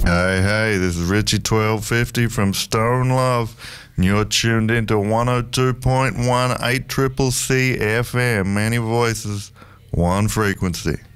Hey, this is Richie 1250 from Stone Love, and you're tuned into 102.1 8CCC FM. Many voices, one frequency.